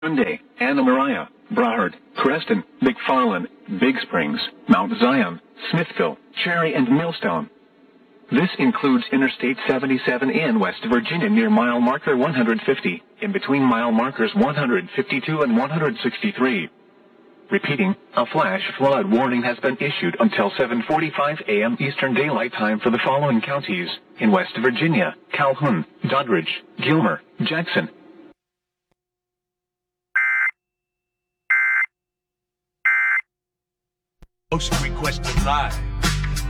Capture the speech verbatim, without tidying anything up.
Hyundai, Anna Maria, Broward, Creston, McFarland, Big Springs, Mount Zion, Smithville, Cherry, and Millstone. This includes Interstate seventy-seven in West Virginia near mile marker one hundred fifty, in between mile markers one hundred fifty-two and one hundred sixty-three. Repeating, a flash flood warning has been issued until seven forty-five a m Eastern Daylight Time for the following counties: in West Virginia, Calhoun, Doddridge, Gilmer, Jackson. Most requested live.